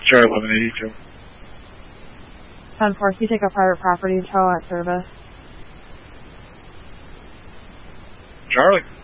Charlie 1182. 10-4, you take a private property tow at service. Charlie.